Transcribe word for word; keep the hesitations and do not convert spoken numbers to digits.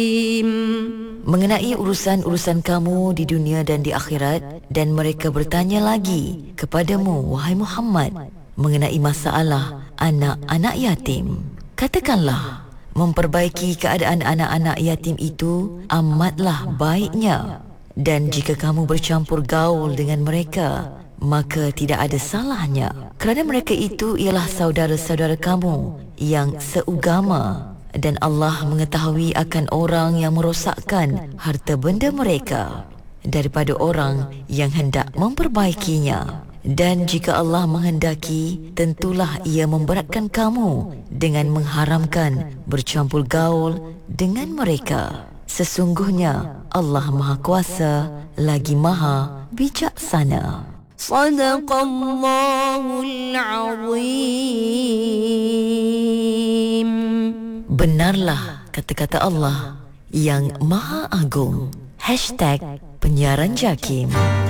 mengenai urusan-urusan kamu di dunia dan di akhirat, dan mereka bertanya lagi kepadamu, wahai Muhammad, mengenai masalah anak-anak yatim. Katakanlah, memperbaiki keadaan anak-anak yatim itu amatlah baiknya, dan jika kamu bercampur gaul dengan mereka, maka tidak ada salahnya, kerana mereka itu ialah saudara-saudara kamu yang seugama, dan Allah mengetahui akan orang yang merosakkan harta benda mereka daripada orang yang hendak memperbaikinya. Dan jika Allah menghendaki, tentulah Ia memberatkan kamu dengan mengharamkan bercampur gaul dengan mereka. Sesungguhnya Allah Maha Kuasa lagi Maha Bijaksana. Sadaqallahul Azim. Benarlah kata-kata Allah yang Maha Agung. Hashtag Penyiaran Jakim.